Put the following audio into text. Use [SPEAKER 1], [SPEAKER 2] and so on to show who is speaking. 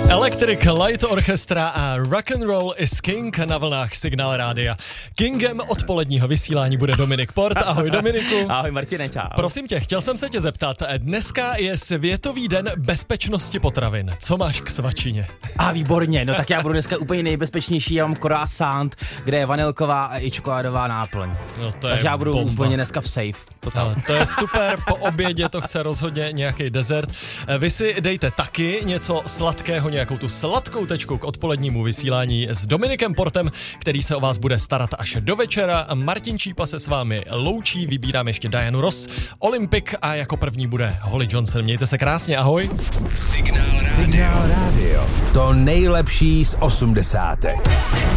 [SPEAKER 1] Electric Light Orchestra a Rock and Roll is King na vlnách Signál rádia. Kingem odpoledního vysílání bude Dominik Port. Ahoj Dominiku.
[SPEAKER 2] Ahoj Martine, čau.
[SPEAKER 1] Prosím tě, chtěl jsem se tě zeptat, dneska je Světový den bezpečnosti potravin. Co máš k svačině?
[SPEAKER 2] Výborně, no tak já budu dneska úplně nejbezpečnější, já mám croissant, kde je vanilková a i čokoládová náplň.
[SPEAKER 1] No to
[SPEAKER 2] takže
[SPEAKER 1] je
[SPEAKER 2] já budu
[SPEAKER 1] bomba.
[SPEAKER 2] úplně dneska v safe.
[SPEAKER 1] No, to je super, po obědě to chce rozhodně nějaký dezert. Vy si dejte taky něco sladkého, nějakou tu sladkou tečku k odpolednímu vysílání s Dominikem Portem, který se o vás bude starat až do večera. Martin Čípa se s vámi loučí, vybírám ještě Dianu Ross, Olympic a jako první bude Holly Johnson. Mějte se krásně, ahoj.
[SPEAKER 3] Signál rádio. To nejlepší z 80.